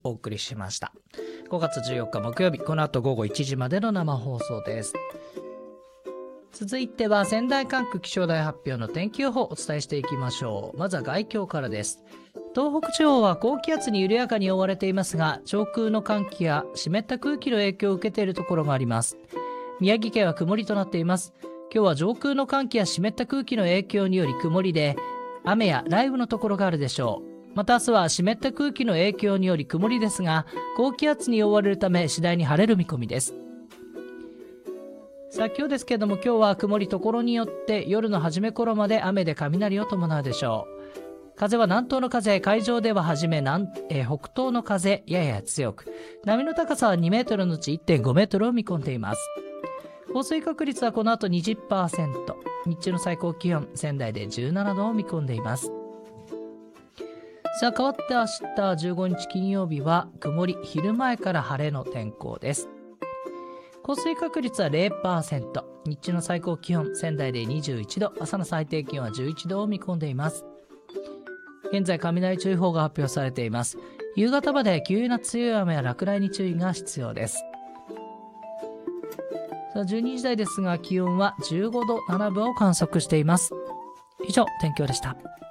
お送りしました。5月14日木曜日、この後午後1時までの生放送です。続いては仙台管区気象台発表の天気予報をお伝えしていきましょう。まずは概況からです。東北地方は高気圧に緩やかに覆われていますが、上空の寒気や湿った空気の影響を受けているところがあります。宮城県は曇りとなっています。今日は上空の寒気や湿った空気の影響により曇りで、雨や雷雨のところがあるでしょう。また明日は湿った空気の影響により曇りですが、高気圧に覆われるため次第に晴れる見込みです。さあ今日ですけれども、今日は曇り、ところによって夜の初め頃まで雨で雷を伴うでしょう。風は南東の風、海上でははじめ北東の風やや強く、波の高さは2メートルのうち 1.5 メートルを見込んでいます。降水確率はこの後 20%、 日中の最高気温仙台で17度を見込んでいます。さあ変わって明日15日金曜日は曇り、昼前から晴れの天候です。降水確率は 0%、 日中の最高気温仙台で21度、朝の最低気温は11度を見込んでいます。現在雷注意報が発表されています。夕方まで急な強い雨や落雷に注意が必要です。さあ12時台ですが、気温は15度7分を観測しています。以上、天気予報でした。